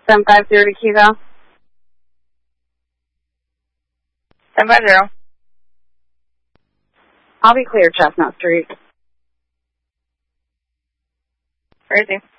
750 to Keyville. 750. I'll be clear, Chestnut Street. Where is he?